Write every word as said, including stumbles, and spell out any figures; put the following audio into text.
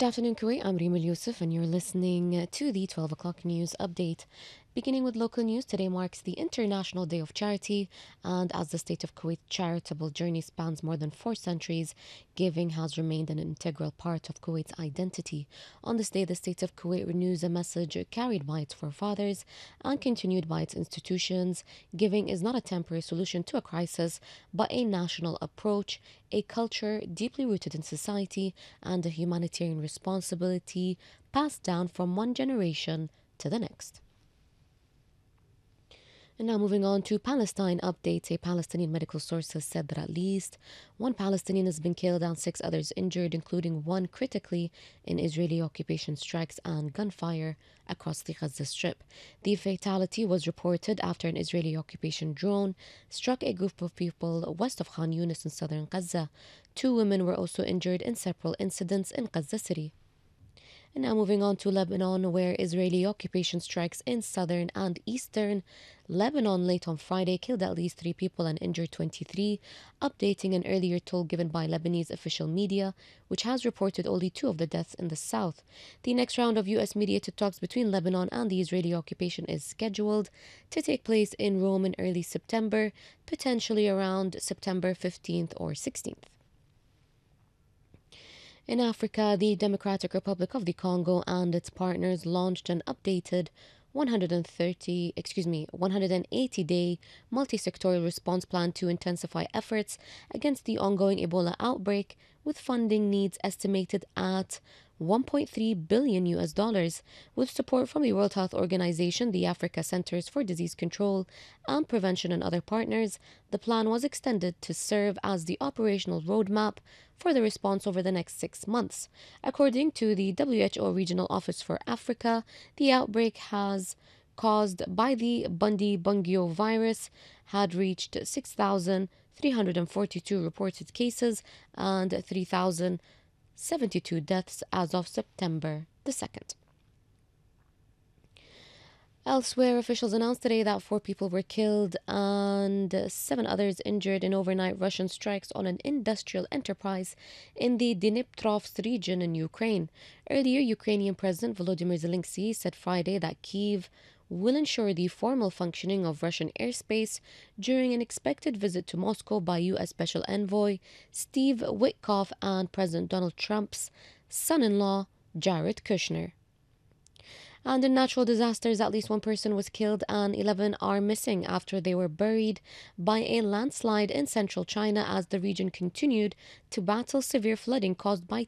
Good afternoon, Kuwait. I'm Rima Yusuf, and you're listening to the twelve o'clock news update. Beginning with local news, today marks the International Day of Charity, and as the state of Kuwait's charitable journey spans more than four centuries, giving has remained an integral part of Kuwait's identity. On this day, the state of Kuwait renews a message carried by its forefathers and continued by its institutions. Giving is not a temporary solution to a crisis, but a national approach, a culture deeply rooted in society, and a humanitarian responsibility passed down from one generation to the next. And now moving on to Palestine updates. A Palestinian medical source has said that at least one Palestinian has been killed and six others injured, including one critically in Israeli occupation strikes and gunfire across the Gaza Strip. The fatality was reported after an Israeli occupation drone struck a group of people west of Khan Yunis in southern Gaza. Two women were also injured in several incidents in Gaza City. And now moving on to Lebanon, where Israeli occupation strikes in southern and eastern Lebanon late on Friday killed at least three people and injured twenty-three, updating an earlier toll given by Lebanese official media, which has reported only two of the deaths in the south. The next round of U S mediated talks between Lebanon and the Israeli occupation is scheduled to take place in Rome in early September, potentially around September fifteenth or sixteenth. In Africa, the Democratic Republic of the Congo and its partners launched an updated one hundred thirty, excuse me, one hundred eighty day multi-sectoral response plan to intensify efforts against the ongoing Ebola outbreak, with funding needs estimated at one point three billion U S dollars, with support from the World Health Organization, the Africa Centers for Disease Control and Prevention, and other partners. The plan was extended to serve as the operational roadmap for the response over the next six months. According to the W H O Regional Office for Africa, the outbreak has caused by the Bundi-Bungio virus had reached six thousand three hundred forty-two reported cases and three thousand seventy-two deaths as of September the second. Elsewhere, officials announced today that four people were killed and seven others injured in overnight Russian strikes on an industrial enterprise in the Dnipropetrovsk region in Ukraine. Earlier, Ukrainian President Volodymyr Zelensky said Friday that Kyiv will ensure the formal functioning of Russian airspace during an expected visit to Moscow by U S Special Envoy Steve Witkoff and President Donald Trump's son-in-law, Jared Kushner. And in natural disasters, at least one person was killed and eleven are missing after they were buried by a landslide in central China as the region continued to battle severe flooding caused by